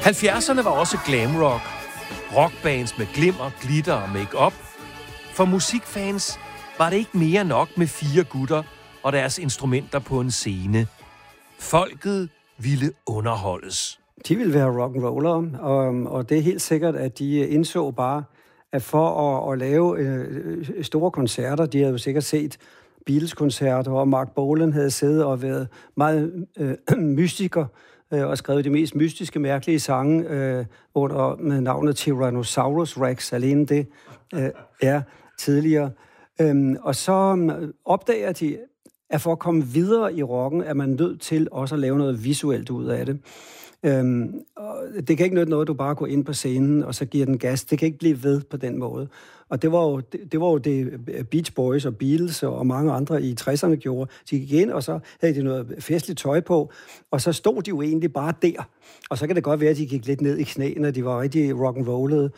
70'erne var også glam rock. Rockbands med glimmer, glitter og make-up. For musikfans var det ikke mere nok med 4 gutter og deres instrumenter på en scene. Folket ville underholdes. De ville være rock'n'rollere, og det er helt sikkert, at de indså bare, at for at lave store koncerter, de havde jo sikkert set Beatles-koncerter, og Mark Bolan havde siddet og været meget mystiker, og skrevet de mest mystiske, mærkelige sange med navnet Tyrannosaurus Rex, alene det tidligere. Og så opdager de, at for at komme videre i rocken, er man nødt til også at lave noget visuelt ud af det. Det kan ikke nytte noget, du bare går ind på scenen, og så giver den gas. Det kan ikke blive ved på den måde. Og det var jo det Beach Boys og Beatles og mange andre i 60'erne gjorde. De gik ind, og så havde de noget festligt tøj på, og så stod de jo egentlig bare der. Og så kan det godt være, at de gik lidt ned i knæene, når de var rigtig rock'n'rollede.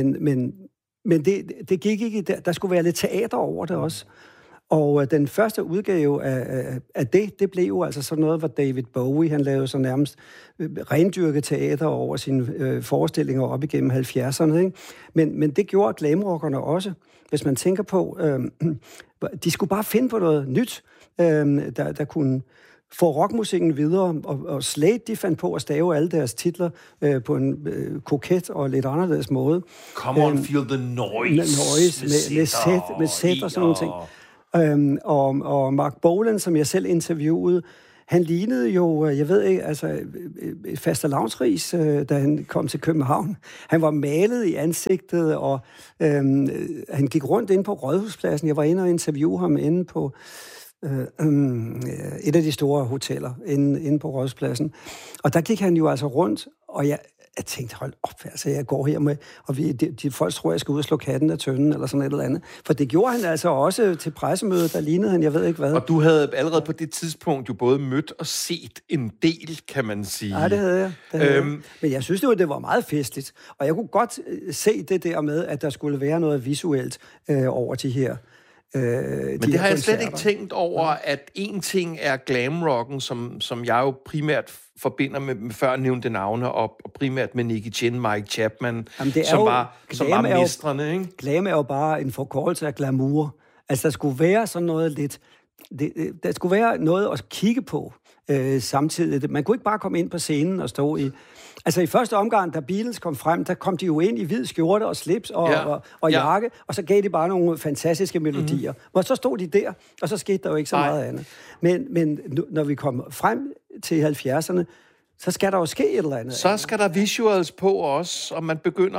Men det gik ikke. Der skulle være lidt teater over det også. Og den første udgave af det blev jo altså sådan noget, hvor David Bowie, han lavede så nærmest rendyrket teater over sine forestillinger op igennem 70'erne. Ikke? Men det gjorde glamrockerne også. Hvis man tænker på, de skulle bare finde på noget nyt, der kunne få rockmusikken videre, og Slade, de fandt på at stave alle deres titler på en koket og lidt anderledes måde. Come on, feel the noise. Med sæt og sådan nogle ting. Og Mark Bolan, som jeg selv interviewede, han lignede jo, jeg ved ikke, altså fastelavnsris, da han kom til København. Han var malet i ansigtet, og han gik rundt inde på Rådhuspladsen. Jeg var inde og interviewe ham inde på et af de store hoteller inde på Rådhuspladsen. Og der gik han jo altså rundt, og jeg tænkte, hold op, altså jeg går her med, og de folk tror, jeg skal ud og slå katten af tønden, eller sådan et eller andet. For det gjorde han altså også til pressemødet, der lignede han, jeg ved ikke hvad. Og du havde allerede på det tidspunkt jo både mødt og set en del, kan man sige. Ja, det havde jeg. Men jeg synes det var meget festligt. Og jeg kunne godt se det der med, at der skulle være noget visuelt over de her men det har jeg slet ikke tænkt over, at en ting er glamrocken, som jeg jo primært forbinder med før nævnte navne, og primært med Nicky Chinn, Mike Chapman, som var mestrene, ikke? Glam er jo bare en forkortelse af glamour. Altså, der skulle være sådan noget lidt... Der skulle være noget at kigge på samtidig. Man kunne ikke bare komme ind på scenen og stå i... Altså i første omgang, da Beatles kom frem, der kom de jo ind i hvid skjorte og slips og jakke, og så gav de bare nogle fantastiske melodier. Og så stod de der, og så skete der jo ikke så meget andet. Men når vi kom frem til 70'erne, så skal der jo ske et eller andet. Så skal der visuals på også, og man begynder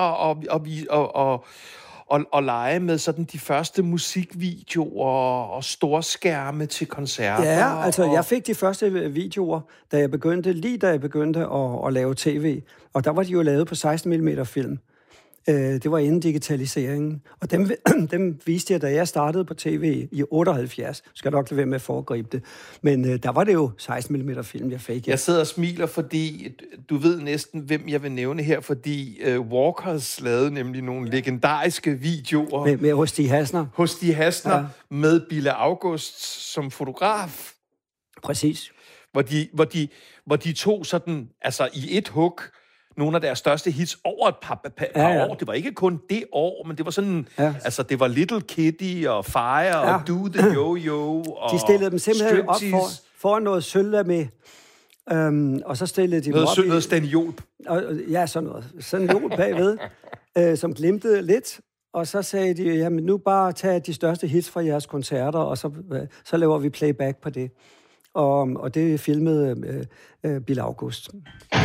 at lege med sådan de første musikvideoer og storskærme til koncerter. Ja, altså jeg fik de første videoer, da jeg begyndte at lave tv. Og der var de jo lavet på 16 mm film. Det var inden digitaliseringen. Og dem viste jeg, da jeg startede på tv i 78. Skal nok lade være med at foregribe det. Men der var det jo 16 mm film, jeg fik. Jeg sidder og smiler, fordi du ved næsten, hvem jeg vil nævne her, fordi Walkers lavede nemlig nogle legendariske videoer. Med hos Stig Hassner. Hos Stig Hassner, med Bille August som fotograf. Præcis. Hvor de tog sådan, altså i et hug, nogle af deres største hits over et par år. Det var ikke kun det år, men det var sådan... Ja. Altså, det var Little Kitty og Fire og Do the Yo-Yo og de stillede dem simpelthen op foran noget sølv med. Og så stillede de noget staniol. Ja, sådan noget. Staniol bagved, som glimtede lidt. Og så sagde de, jamen nu bare tag de største hits fra jeres koncerter, og så laver vi playback på det. Og det filmede Bill August.